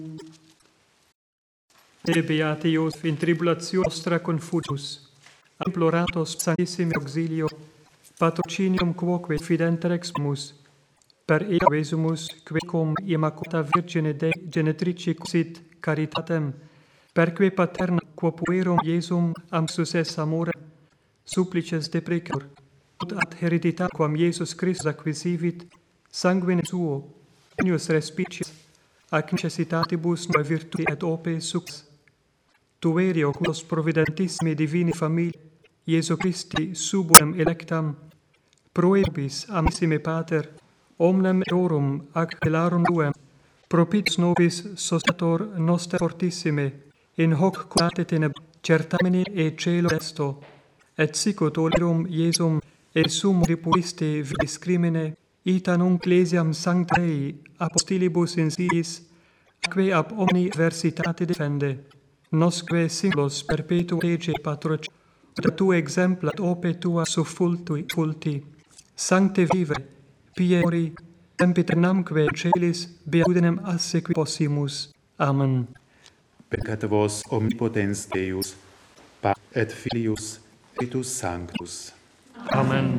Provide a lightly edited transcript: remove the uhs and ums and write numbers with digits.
E beatius in tribulatione nostra confusus, imploratos sanctissimi auxilio, patrocinium quoque fidenter exmus, per eo esumus, quecum immaculata Virgine Dei genetrici sit caritatem, perque paterna quo puerum Iesum amsus es amore, supplices deprecur, ut ad hereditate quam Iesus Christus acquisivit, sanguine suo, genius respicius, ac necessitatibus nuae virtudi et opes success. Tuerio culos providentissimi divini famigli, Iesu Christi subuem electam, proebis amissime Pater, omnem eorum ac celarum tuem, propitius nobis sostator noster fortissime, in hoc curate teneb certamine e celo esto, et sicut olerum Iesum e sumo depuiste vis crimine, ita nunc ecclesiam sancta Dei apostilibus insiis, acque ab omni adversitate defende, nosque singulos perpetuo rege patroc, ut tu exemplat ope tua fulti, sancte vive, pie mori, sempiternamque celis beatitudinem assequi possimus. Amen. Benedicat vos omnipotens Deus, Pater et Filius, Spiritus Sanctus. Amen.